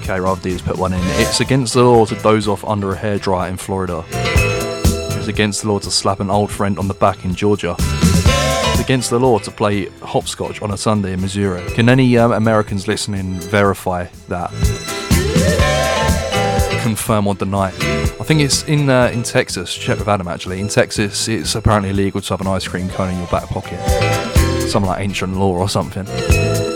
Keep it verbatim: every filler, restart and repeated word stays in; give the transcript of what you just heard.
Okay, Rather Deeds put one in. It's against the law to doze off under a hairdryer in Florida. It's against the law to slap an old friend on the back in Georgia. It's against the law to play hopscotch on a Sunday in Missouri. Can any um, Americans listening verify that? Confirm or deny? I think it's in uh, in Texas. Check with Adam actually. In Texas, it's apparently illegal to have an ice cream cone in your back pocket. Something like ancient law or something.